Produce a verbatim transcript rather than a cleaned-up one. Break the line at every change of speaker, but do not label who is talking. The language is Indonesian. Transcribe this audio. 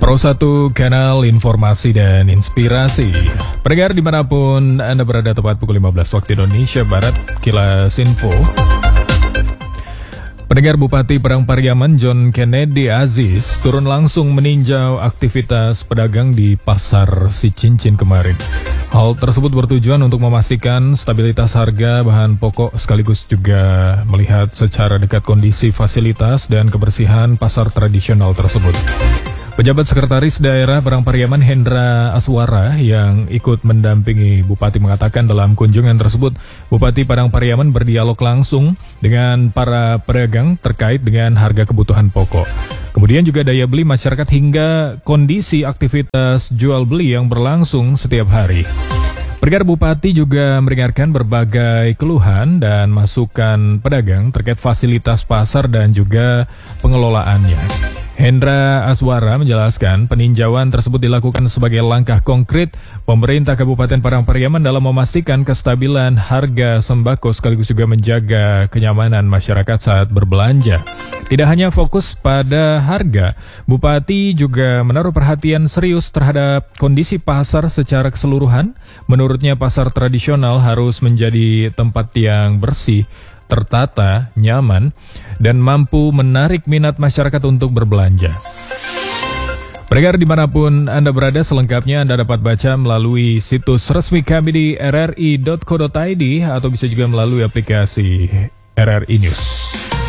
Pro satu kanal informasi dan inspirasi. Pendengar dimanapun Anda berada, tepat pukul lima belas waktu Indonesia Barat, Kilas Info. Pendengar, Bupati Padang Pariaman John Kennedy Aziz turun langsung meninjau aktivitas pedagang di Pasar Sicincin kemarin. Hal tersebut bertujuan untuk memastikan stabilitas harga bahan pokok sekaligus juga melihat secara dekat kondisi fasilitas dan kebersihan pasar tradisional tersebut. Pejabat Sekretaris Daerah Padang Pariaman Hendra Aswara yang ikut mendampingi Bupati mengatakan dalam kunjungan tersebut, Bupati Padang Pariaman berdialog langsung dengan para pedagang terkait dengan harga kebutuhan pokok. Kemudian juga daya beli masyarakat hingga kondisi aktivitas jual beli yang berlangsung setiap hari. Pendengar, Bupati juga mendengarkan berbagai keluhan dan masukan pedagang terkait fasilitas pasar dan juga pengelolaannya. Hendra Aswara menjelaskan peninjauan tersebut dilakukan sebagai langkah konkret pemerintah Kabupaten Padang Pariaman dalam memastikan kestabilan harga sembako sekaligus juga menjaga kenyamanan masyarakat saat berbelanja. Tidak hanya fokus pada harga, Bupati juga menaruh perhatian serius terhadap kondisi pasar secara keseluruhan. Menurutnya pasar tradisional harus menjadi tempat yang bersih, tertata, nyaman, dan mampu menarik minat masyarakat untuk berbelanja. Pendengar dimanapun Anda berada, selengkapnya Anda dapat baca melalui situs resmi kami di r r i dot co dot i d atau bisa juga melalui aplikasi R R I News.